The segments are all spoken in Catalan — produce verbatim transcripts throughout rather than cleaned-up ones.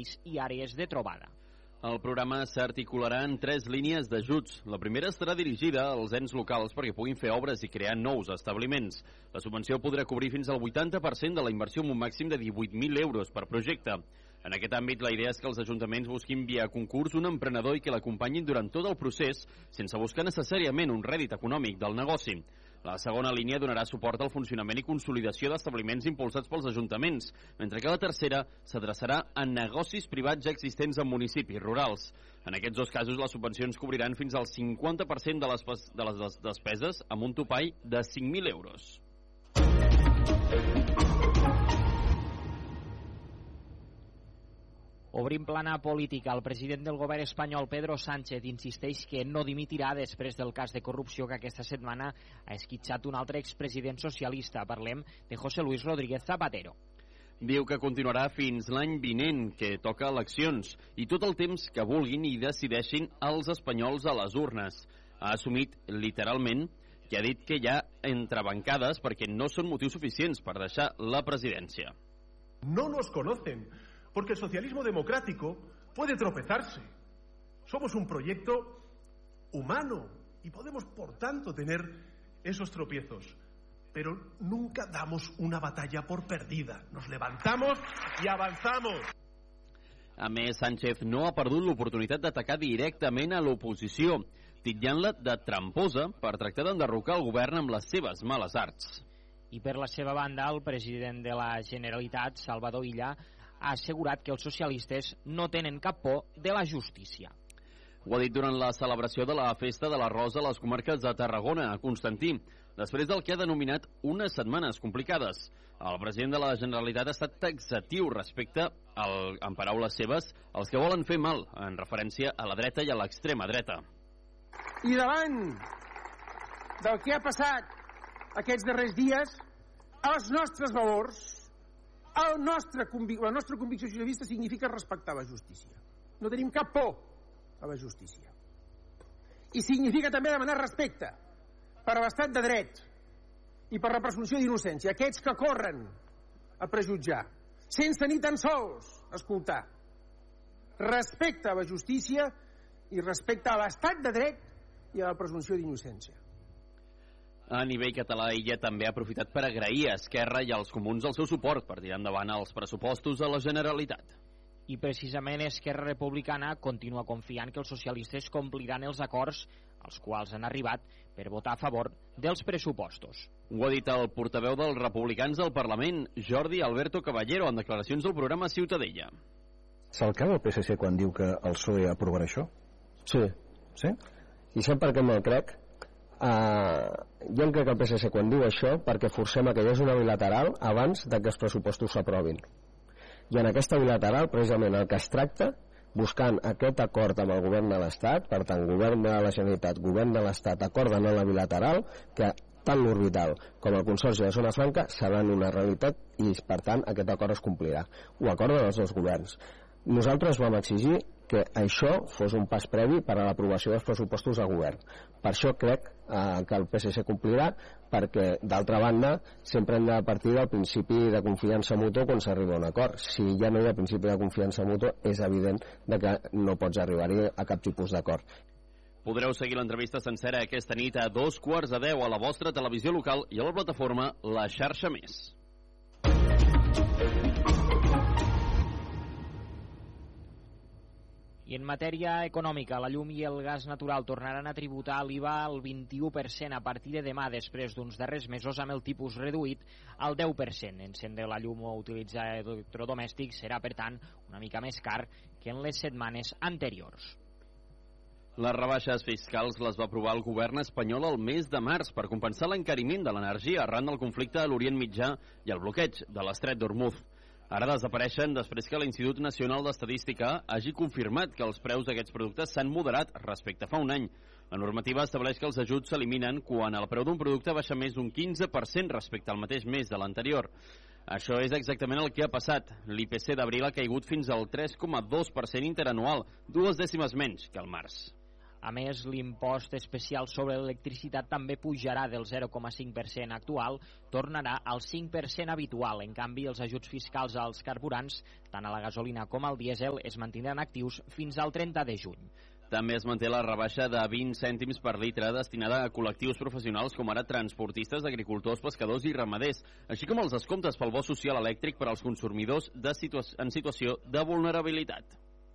serveis i àrees de trobada. El programa s'articularà en tres línies d'ajuts. La primera estarà dirigida als ens locals perquè puguin fer obres i crear nous establiments. La subvenció podrà cobrir fins al vuitanta per cent de la inversió amb un màxim de divuit mil euros per projecte. En aquest àmbit, la idea és que els ajuntaments busquin via concurs un emprenedor i que l'acompanyin durant tot el procés sense buscar necessàriament un rèdit econòmic del negoci. La segona línia donarà suport al funcionament i consolidació d'establiments impulsats pels ajuntaments, mentre que la tercera s'adreçarà a negocis privats ja existents en municipis rurals. En aquests dos casos, les subvencions cobriran fins al cinquanta per cent de les, de les despeses amb un topall de cinc mil euros. Obrim plana política. El president del govern espanyol, Pedro Sánchez, insisteix que no dimitirà després del cas de corrupció que aquesta setmana ha esquitxat un altre expresident socialista. Parlem de José Luis Rodríguez Zapatero. Diu que continuarà fins l'any vinent, que toca eleccions, i tot el temps que vulguin i decideixin els espanyols a les urnes. Ha assumit literalment que ha dit que hi ha entrebancades perquè no són motius suficients per deixar la presidència. No nos conocen, porque el socialismo democrático puede tropezarse. Somos un proyecto humano y podemos, por tanto, tener esos tropiezos. Pero nunca damos una batalla por perdida. Nos levantamos y avanzamos. A més, Sánchez no ha perdut l'oportunitat d'atacar directament a l'oposició, titllant-la de tramposa per tractar d'enderrocar el govern amb les seves males arts. I per la seva banda, el president de la Generalitat, Salvador Illa, ha assegurat que els socialistes no tenen cap por de la justícia. Ho ha dit durant la celebració de la Festa de l'Arròs a les comarques de Tarragona, a Constantí, després del que ha denominat unes setmanes complicades. El president de la Generalitat ha estat taxatiu respecte, al, en paraules seves, als que volen fer mal, en referència a la dreta i a l'extrema dreta. I davant del que ha passat aquests darrers dies, els nostres valors, el nostre convic la nostra convicció socialista significa respectar la justícia. No tenim cap por a la justícia. I significa també demanar respecte per a l'estat de dret i per la presumpció d'innocència. Aquests que corren a prejutjar, sense ni tan sols escoltar. Respecte a la justícia i respecte a l'estat de dret i a la presumpció d'innocència. A nivell català, ella també ha aprofitat per agrair a Esquerra i als comuns el seu suport per tirar endavant els pressupostos de la Generalitat. I precisament Esquerra Republicana continua confiant que els socialistes compliran els acords als quals han arribat per votar a favor dels pressupostos. Ho ha dit el portaveu dels republicans al Parlament, Jordi Alberto Caballero, en declaracions del programa Ciutadella. Se'l creu el P S C quan diu que el P S O E aprovarà això? Sí. Sí? I sap per què me'l crec? Uh, jo em crec el P S C quan diu això perquè forcem a que hi hagi una bilateral abans de que els pressupostos s'aprovin. I en aquesta bilateral, precisament, el que es tracta, buscant aquest acord amb el govern de l'Estat, per tant, govern de la Generalitat, govern de l'Estat, acorden en la bilateral, que tant l'orbital com el Consorci de Zona Franca seran una realitat i, per tant, aquest acord es complirà. Ho acorden els dos governs. Nosaltres vam exigir que això fos un pas previ per a l'aprovació dels pressupostos del govern. Per això crec eh, que el P S C complirà, perquè, d'altra banda, sempre hem de partir del principi de confiança mútua quan s'arriba a un acord. Si ja no hi ha principi de confiança mútua, és evident de que no pots arribar-hi a cap tipus d'acord. Podreu seguir l'entrevista sencera aquesta nit a dos quarts de deu a la vostra televisió local i a la plataforma La Xarxa Més. I en matèria econòmica, la llum i el gas natural tornaran a tributar l'I V A al vint-i-u per cent a partir de demà, després d'uns darrers mesos amb el tipus reduït al deu per cent. Encendre la llum o utilitzar electrodomèstics serà, per tant, una mica més car que en les setmanes anteriors. Les rebaixes fiscals les va aprovar el govern espanyol el mes de març per compensar l'encariment de l'energia arran del conflicte a l'Orient Mitjà i el bloqueig de l'Estret d'Hormuz. Ara desapareixen després que l'Institut Nacional d'Estadística hagi confirmat que els preus d'aquests productes s'han moderat respecte a fa un any. La normativa estableix que els ajuts s'eliminen quan el preu d'un producte baixa més d'un quinze per cent respecte al mateix mes de l'anterior. Això és exactament el que ha passat. L'I P C d'abril ha caigut fins al tres coma dos per cent interanual, dues dècimes menys que al març. A més, l'impost especial sobre l'electricitat també pujarà del zero coma cinc per cent actual, tornarà al cinc per cent habitual. En canvi, els ajuts fiscals als carburants, tant a la gasolina com al dièsel, es mantindran actius fins al trenta de juny. També es manté la rebaixa de vint cèntims per litre destinada a col·lectius professionals com ara transportistes, agricultors, pescadors i ramaders, així com els descomptes pel bo social elèctric per als consumidors de situa- en situació de vulnerabilitat.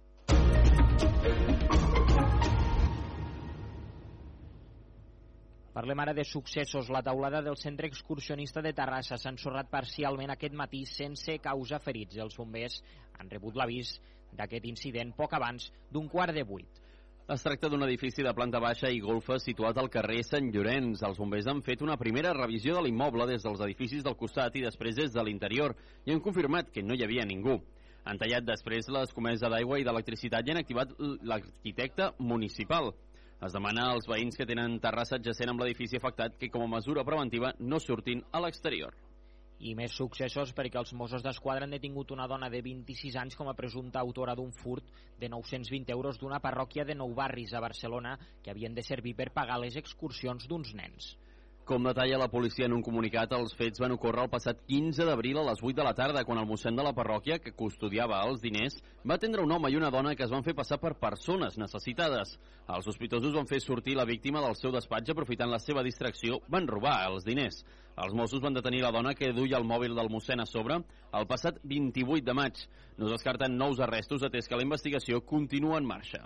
Parlem ara de successos. La taulada del centre excursionista de Terrassa s'ha ensorrat parcialment aquest matí sense causa ferits. Els bombers han rebut l'avís d'aquest incident poc abans d'un quart de vuit. Es tracta d'un edifici de planta baixa i golfa situat al carrer Sant Llorenç. Els bombers han fet una primera revisió de l'immoble des dels edificis del costat i després des de l'interior i han confirmat que no hi havia ningú. Han tallat després l'escomesa d'aigua i d'electricitat i han activat l'arquitecte municipal. Es demana als veïns que tenen Terrassa adjacent amb l'edifici afectat que com a mesura preventiva no surtin a l'exterior. I més successos perquè els Mossos d'Esquadra han detingut una dona de vint-i-sis anys com a presumpta autora d'un furt de nou-cents vint euros d'una parròquia de Nou Barris a Barcelona que havien de servir per pagar les excursions d'uns nens. Com detalla la policia en un comunicat, els fets van ocórrer el passat quinze d'abril a les vuit de la tarda, quan el mossèn de la parròquia, que custodiava els diners, va atendre un home i una dona que es van fer passar per persones necessitades. Els sospitosos van fer sortir la víctima del seu despatx aprofitant la seva distracció, van robar els diners. Els Mossos van detenir la dona que duia el mòbil del mossèn a sobre el passat vint-i-vuit de maig. No es descarten nous arrestos, atès que la investigació continua en marxa.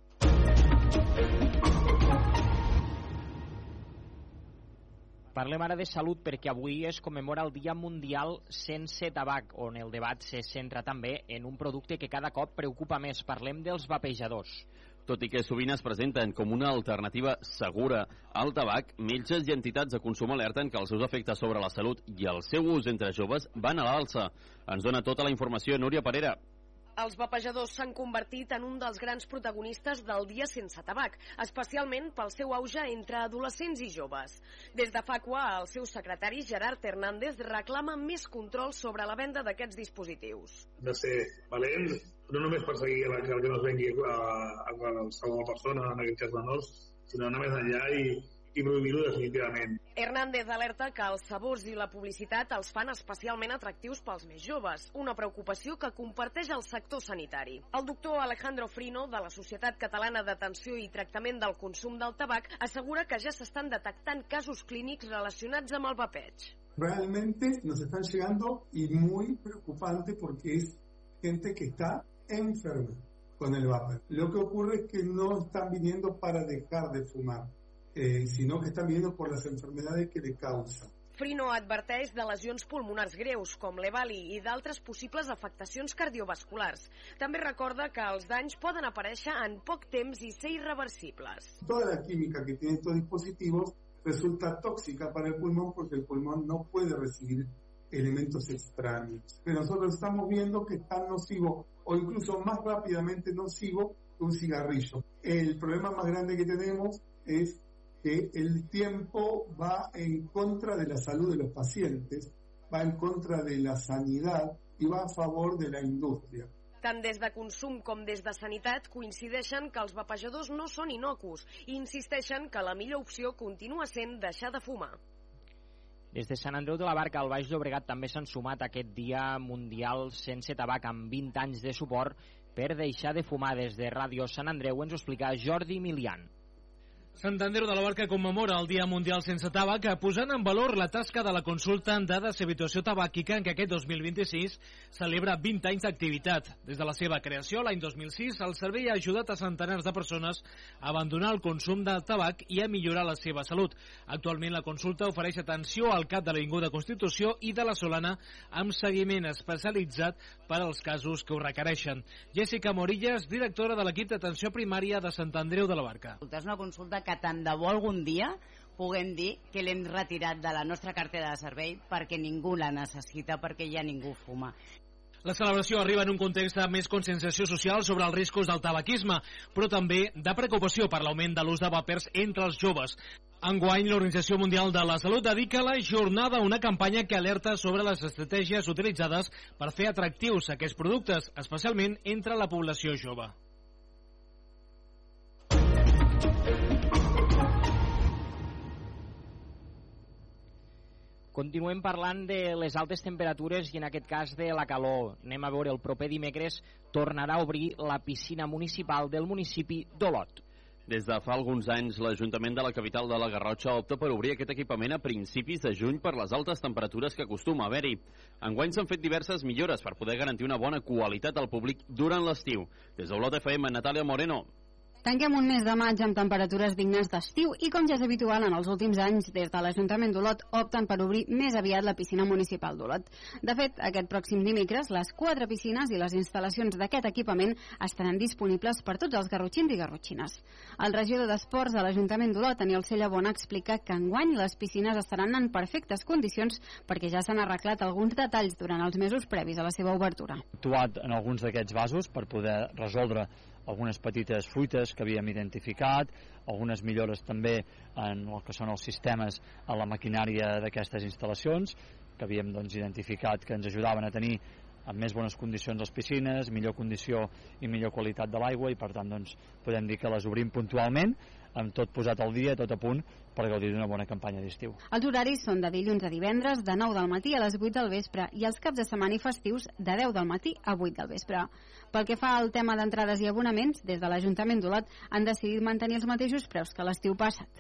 Parlem ara de salut perquè avui es commemora el Dia Mundial Sense Tabac, on el debat se centra també en un producte que cada cop preocupa més. Parlem dels vapejadors. Tot i que sovint es presenten com una alternativa segura al tabac, metges i entitats de consum alerten que els seus efectes sobre la salut i el seu ús entre joves van a l'alça. Ens dona tota la informació Núria Parera. Els vapejadors s'han convertit en un dels grans protagonistes del Dia Sense Tabac, especialment pel seu auge entre adolescents i joves. Des de Facua, el seu secretari Gerard Hernández reclama més control sobre la venda d'aquests dispositius. De ser valents, no només per seguir la que no es vengui a, a, a qualsevol persona, en aquest cas menors, sinó anar més enllà i, i prohibir-ho definitivament. Hernández alerta que els sabors i la publicitat els fan especialment atractius pels més joves, una preocupació que comparteix el sector sanitari. El doctor Alejandro Frino, de la Societat Catalana d'Atenció i Tractament del Consum del Tabac, assegura que ja s'estan detectant casos clínics relacionats amb el vapeig. Realmente nos están llegando y muy preocupante porque es gente que está enferma con el vapor. Lo que ocurre es que no están viniendo para dejar de fumar. Eh, sinó que estan viniendo por las enfermedades que le causa. Frino adverteix de lesions pulmonars greus, com l'Evali i d'altres possibles afectacions cardiovasculars. També recorda que els danys poden aparèixer en poc temps i ser irreversibles. Toda la química que tienen estos dispositivos resulta tóxica para el pulmón porque el pulmón no puede recibir elementos extraños. Pero nosotros estamos viendo que es tan nocivo o incluso más rápidamente nocivo que un cigarrillo. El problema más grande que tenemos es que el tiempo va en contra de la salud de los pacientes, va en contra de la sanidad y va a favor de la industria. Tant des de consum com des de sanitat coincideixen que els vapejadors no són innocus i insisteixen que la millor opció continua sent deixar de fumar. Des de Sant Andreu de la Barca al Baix Llobregat també s'han sumat aquest Dia Mundial Sense Tabac amb vint anys de suport per deixar de fumar. Des de Ràdio Sant Andreu ens ho explica Jordi Milian. Sant Andreu de la Barca commemora el Dia Mundial Sense Tabac, posant en valor la tasca de la consulta en dades d'habituació tabàquica, en què aquest dos mil vint-i-sis celebra vint anys d'activitat. Des de la seva creació, l'any dos mil sis, el servei ha ajudat a centenars de persones a abandonar el consum del tabac i a millorar la seva salut. Actualment, la consulta ofereix atenció al cap de l'Avinguda Constitució i de la Solana, amb seguiment especialitzat per als casos que ho requereixen. Jessica Morillas, directora de l'equip d'atenció primària de Sant Andreu de la Barca. És una consulta que tant de bo algun dia puguem dir que l'hem retirat de la nostra cartera de servei perquè ningú la necessita, perquè ja ningú fuma. La celebració arriba en un context de més conscienciació social sobre els riscos del tabaquisme, però també de preocupació per l'augment de l'ús de vapers entre els joves. Enguany, l'Organització Mundial de la Salut dedica la jornada a una campanya que alerta sobre les estratègies utilitzades per fer atractius aquests productes, especialment entre la població jove. Continuem parlant de les altes temperatures i en aquest cas de la calor. Anem a veure, el proper dimecres tornarà a obrir la piscina municipal del municipi d'Olot. Des de fa alguns anys, l'Ajuntament de la capital de la Garrotxa opta per obrir aquest equipament a principis de juny per les altes temperatures que acostuma a haver-hi. Enguany s'han fet diverses millores per poder garantir una bona qualitat al públic durant l'estiu. Des d'Olot F M, Natàlia Moreno. Tanquem un mes de maig amb temperatures dignes d'estiu i, com ja és habitual en els últims anys, des de l'Ajuntament d'Olot opten per obrir més aviat la piscina municipal d'Olot. De fet, aquest pròxim dimecres, les quatre piscines i les instal·lacions d'aquest equipament estaran disponibles per tots els garrotxins i garrotxines. El regidor d'Esports de l'Ajuntament d'Olot, Aniol Cellabona, explica que enguany les piscines estaran en perfectes condicions perquè ja s'han arreglat alguns detalls durant els mesos previs a la seva obertura. Actuat en alguns d'aquests vasos per poder resoldre algunes petites fuites que havíem identificat, algunes millores també en el que són els sistemes a la maquinària d'aquestes instal·lacions, que havíem doncs, identificat que ens ajudaven a tenir amb més bones condicions les piscines, millor condició i millor qualitat de l'aigua, i per tant doncs, podem dir que les obrim puntualment, amb tot posat al dia, tot a punt, per gaudir d'una bona campanya d'estiu. Els horaris són de dilluns a divendres, de nou del matí a les vuit del vespre, i els caps de setmana i festius de deu del matí a vuit del vespre. Pel que fa al tema d'entrades i abonaments, des de l'Ajuntament d'Olot han decidit mantenir els mateixos preus que l'estiu passat.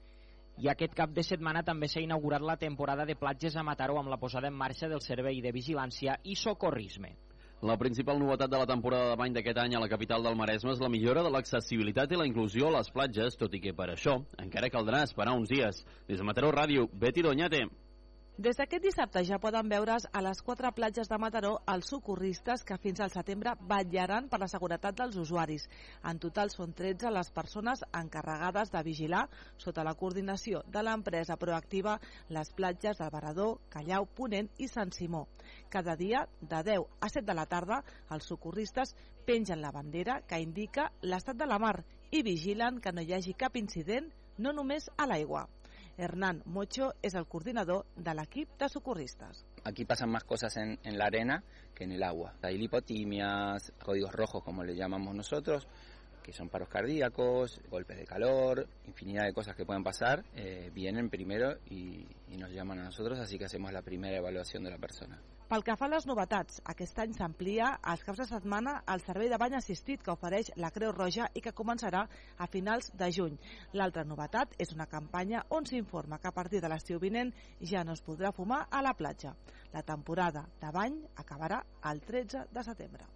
I aquest cap de setmana també s'ha inaugurat la temporada de platges a Mataró amb la posada en marxa del Servei de Vigilància i Socorrisme. La principal novetat de la temporada de bany d'aquest any a la capital del Maresme és la millora de l'accessibilitat i la inclusió a les platges, tot i que per això encara caldrà esperar uns dies. Des de Mataró Ràdio, Betty Doñate. Des d'aquest dissabte ja poden veure's a les quatre platges de Mataró els socorristes que fins al setembre vetllaran per la seguretat dels usuaris. En total són tretze les persones encarregades de vigilar, sota la coordinació de l'empresa Proactiva, les platges de Barador, Callau, Ponent i Sant Simó. Cada dia, de deu a set de la tarda, els socorristes pengen la bandera que indica l'estat de la mar i vigilen que no hi hagi cap incident, no només a l'aigua. Hernán Mocho es el coordinador del equipo de socorristas. Aquí pasan más cosas en, en la arena que en el agua. Hay lipotimias, códigos rojos como le llamamos nosotros, que son paros cardíacos, golpes de calor, infinidad de cosas que pueden pasar. Eh, vienen primero y, y nos llaman a nosotros, así que hacemos la primera evaluación de la persona. Pel que fa a les novetats, aquest any s'amplia als caps de setmana el servei de bany assistit que ofereix la Creu Roja i que començarà a finals de juny. L'altra novetat és una campanya on s'informa que a partir de l'estiu vinent ja no es podrà fumar a la platja. La temporada de bany acabarà el tretze de setembre.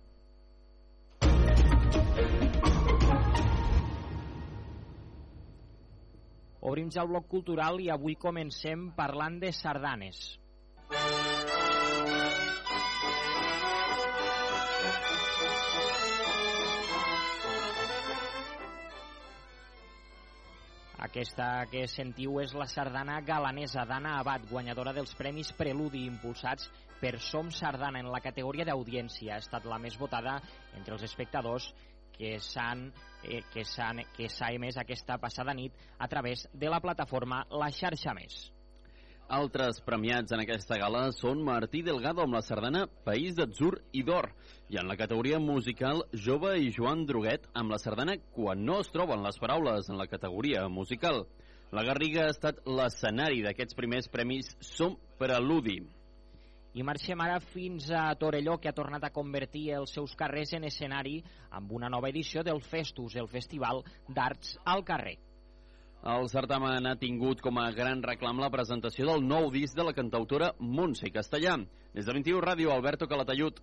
Obrim ja el bloc cultural i avui comencem parlant de sardanes. Aquesta que sentiu és la sardana galanesa d'Anna Abad, guanyadora dels premis Preludi impulsats per Som Sardana en la categoria d'audiència. Ha estat la més votada entre els espectadors que s'han eh, que s'han que s'ha emès aquesta passada nit a través de la plataforma La Xarxa Més. Altres premiats en aquesta gala són Martí Delgado amb la sardana País d'Atzur i d'Or, i en la categoria musical Jove i Joan Droguet amb la sardana Quan no es troben les paraules en la categoria musical. La Garriga ha estat l'escenari d'aquests primers premis Som Preludi. I marxem ara fins a Torelló, que ha tornat a convertir els seus carrers en escenari amb una nova edició del Festus, el Festival d'Arts al Carrer. El certamen ha tingut com a gran reclam la presentació del nou disc de la cantautora Montse Castellà. Des de vint-i-u Ràdio, Alberto Calatayud.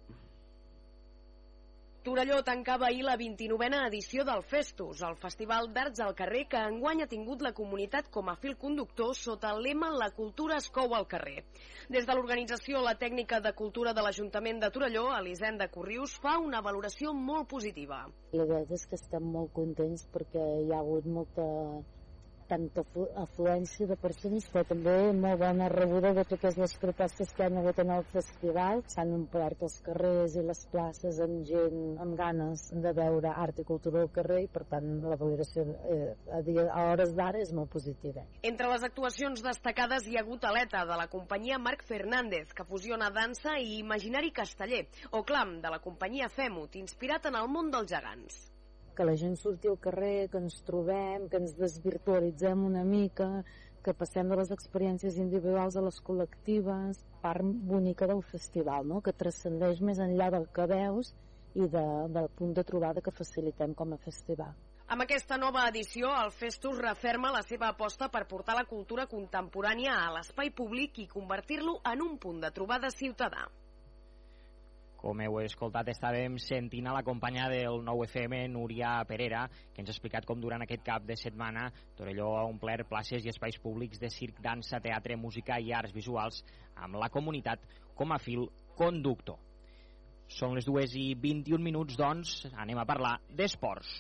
Torelló tancava ahir la vint-i-novena edició del Festus, el Festival d'Arts al Carrer, que enguany ha tingut la comunitat com a fil conductor sota el lema La cultura es cou al carrer. Des de l'organització La Tècnica de Cultura de l'Ajuntament de Torelló, Elisenda Corrius fa una valoració molt positiva. La veritat és que estem molt contents perquè hi ha hagut molta tanta afluència de persones, però també molt bona rebuda de totes les propostes que han hagut en el festival. S'han omplert els carrers i les places amb gent amb ganes de veure art i cultura al carrer, i per tant la valoració eh, a, dia, a hores d'ara és molt positiva. Entre les actuacions destacades hi ha hagut Aleta, de la companyia Marc Fernández, que fusiona dansa i imaginari casteller, o Clam, de la companyia Femut, inspirat en el món dels gegants. que la gent surti al carrer, que ens trobem, que ens desvirtualitzem una mica, que passem de les experiències individuals a les col·lectives, part bonica del festival, no? Que transcendeix més enllà del que veus i de, del punt de trobada que facilitem com a festival. Amb aquesta nova edició, el Festus referma la seva aposta per portar la cultura contemporània a l'espai públic i convertir-lo en un punt de trobada ciutadà. Com heu escoltat, estàvem sentint a la companya del nou F M, Núria Perera, que ens ha explicat com durant aquest cap de setmana Torelló ha omplert places i espais públics de circ, dansa, teatre, música i arts visuals amb la comunitat com a fil conductor. Són les dues i vint-i-un minuts, doncs, anem a parlar d'esports.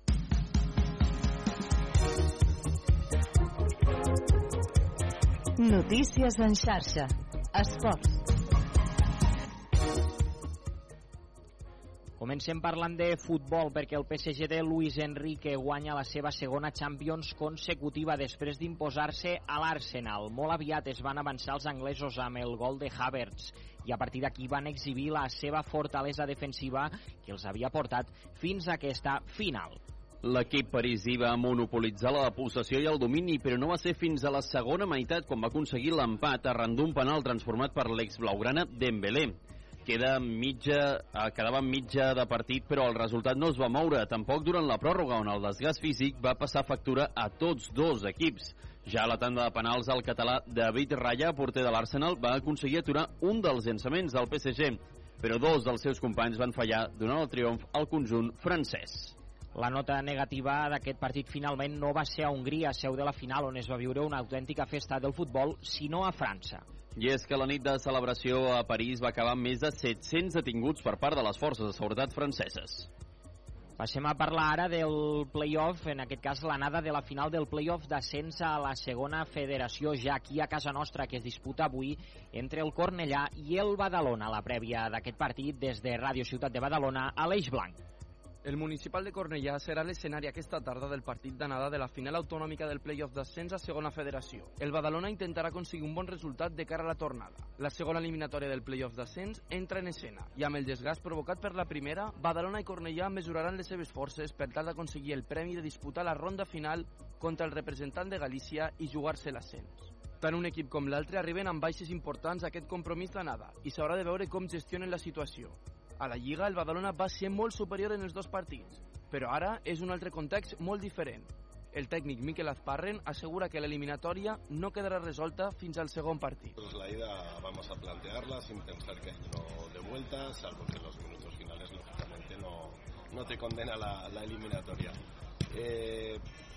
Notícies en xarxa. Esports. Comencem parlant de futbol perquè el P S G de Luis Enrique guanya la seva segona Champions consecutiva després d'imposar-se a l'Arsenal. Molt aviat es van avançar els anglesos amb el gol de Havertz i a partir d'aquí van exhibir la seva fortalesa defensiva que els havia portat fins a aquesta final. L'equip parisí va monopolitzar la possessió i el domini, però no va ser fins a la segona meitat quan va aconseguir l'empat arran d'un penal transformat per l'ex-blaugrana Dembélé. Queda mitja, quedava mitja de partit, però el resultat no es va moure, tampoc durant la pròrroga, on el desgast físic va passar factura a tots dos equips. Ja a la tanda de penals, el català David Raya, porter de l'Arsenal, va aconseguir aturar un dels llançaments del P S G, però dos dels seus companys van fallar, donant el triomf al conjunt francès. La nota negativa d'aquest partit finalment no va ser a Hongria, seu de la final, on es va viure una autèntica festa del futbol, sinó a França. I és que la nit de celebració a París va acabar amb més de set-cents detinguts per part de les forces de seguretat franceses. Passem a parlar ara del play-off, en aquest cas l'anada de la final del play-off d'ascens a la segona federació, ja aquí a casa nostra, que es disputa avui entre el Cornellà i el Badalona. La prèvia d'aquest partit des de Ràdio Ciutat de Badalona, Aleix Blanc. El municipal de Cornellà serà l'escenari aquesta tarda del partit d'anada de la final autonòmica del play-off d'ascens a segona federació. El Badalona intentarà aconseguir un bon resultat de cara a la tornada. La segona eliminatòria del play-off d'ascens entra en escena i amb el desgast provocat per la primera, Badalona i Cornellà mesuraran les seves forces per tal d'aconseguir el premi de disputar la ronda final contra el representant de Galícia i jugar-se l'ascens. Tant un equip com l'altre arriben amb baixes importants a aquest compromís d'anada i s'haurà de veure com gestionen la situació. A la Lliga, el Badalona va ser molt superior en els dos partits, però ara és un altre context molt diferent. El tècnic Mikel Azparren assegura que la eliminatoria no quedará resolta fins al segon partit. Pues la ida vamos a plantearla sin pensar que hay uno de vuelta, salvo que en los minutos finales lógicamente no, no te condena la, la eliminatoria. Eh,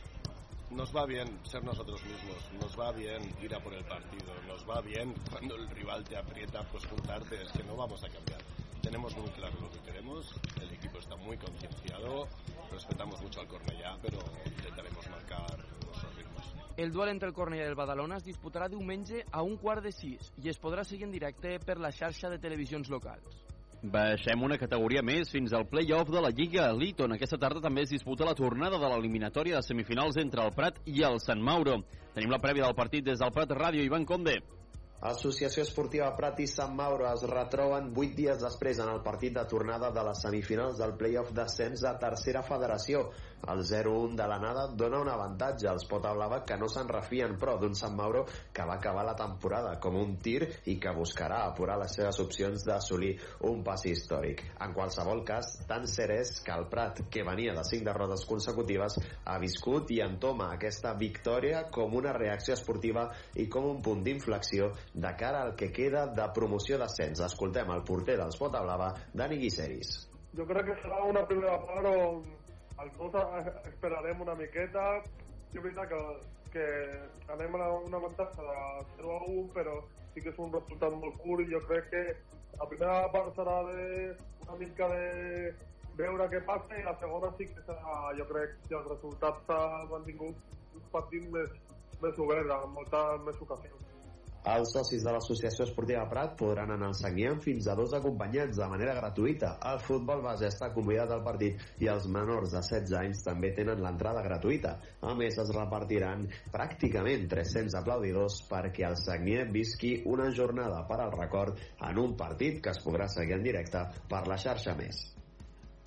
nos va bien ser nosotros mismos, nos va bien ir a por el partido, nos va bien cuando el rival te aprieta, pues juntarte, es que no vamos a cambiar. Tenemos muy claro lo que queremos, el equipo está muy concienciado, respetamos mucho al Cornellà, pero intentaremos marcar nuestros ritmos. El duel entre el Cornellà i el Badalona es disputarà diumenge a un quart de sis i es podrà seguir en directe per la xarxa de televisions locals. Baixem una categoria més fins al play-off de la Lliga Elite, on aquesta tarda també es disputa la tornada de l'eliminatòria de semifinals entre el Prat i el Sant Mauro. Tenim la prèvia del partit des del Prat Ràdio, Ivan Conde. Associació Esportiva Prat i Sant Mauro es retroben vuit dies després en el partit de tornada de les semifinals del play-off d'ascens a tercera federació. El zero un de l'anada dona un avantatge als Potablava, que no se'n refien, però d'un Sant Mauro que va acabar la temporada com un tir i que buscarà apurar les seves opcions d'assolir un passi històric. En qualsevol cas, tan cert és que el Prat, que venia de cinc derrotes consecutives, ha viscut i entoma aquesta victòria com una reacció esportiva i com un punt d'inflexió de cara al que queda de promoció d'ascens. Escoltem el porter dels Potablava, Dani Guiseris. Jo crec que serà una primera part on els dos esperarem una miqueta. És veritat que, que anem a una avantatge de zero a un, però sí que és un resultat molt curt i jo crec que la primera part serà de una mica de veure què passa i la segona sí que serà, jo crec, si el resultat s'ha mantingut un partit més, més obert, amb moltes més ocasions. Els socis de l'Associació Esportiva Prat podran anar al Sagniam fins a dos acompanyats de manera gratuïta. El futbol base està convidat al partit i els menors de setze anys també tenen l'entrada gratuïta. A més, es repartiran pràcticament tres-cents aplaudidors perquè el Sagniam visqui una jornada per al record en un partit que es podrà seguir en directe per la xarxa Més.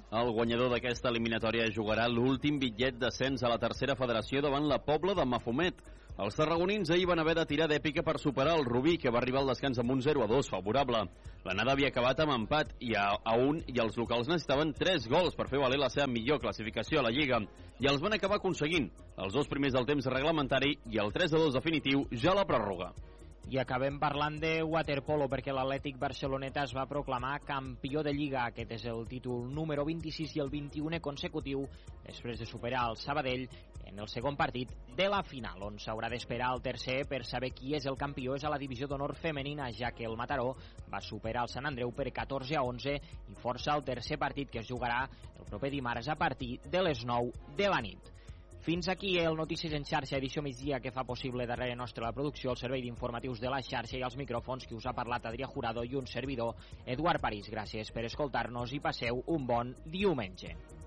El guanyador d'aquesta eliminatòria jugarà l'últim bitllet d'ascens a la tercera federació davant la Pobla de Mafumet. Els tarragonins ahir van haver de tirar d'èpica per superar el Rubí, que va arribar al descans amb un zero a dos favorable. L'anada havia acabat amb empat i a, a un, i els locals necessitaven tres gols per fer valer la seva millor classificació a la Lliga. I els van acabar aconseguint, els dos primers del temps reglamentari i el tres a dos definitiu ja a la pròrroga. I acabem parlant de waterpolo perquè l'Atlètic Barceloneta es va proclamar campió de Lliga. Aquest és el títol número vint-i-sis i el vint-i-unè consecutiu després de superar el Sabadell en el segon partit de la final, on s'haurà d'esperar el tercer per saber qui és el campió. És a la divisió d'honor femenina, ja que el Mataró va superar el Sant Andreu per catorze a onze i força el tercer partit, que es jugarà el proper dimarts a partir de les nou de la nit. Fins aquí el Notícies en xarxa, edició migdia, que fa possible darrere nostre la producció, el servei d'informatius de la xarxa i els micròfons, qui us ha parlat Adrià Jurado i un servidor, Eduard París. Gràcies per escoltar-nos i passeu un bon diumenge.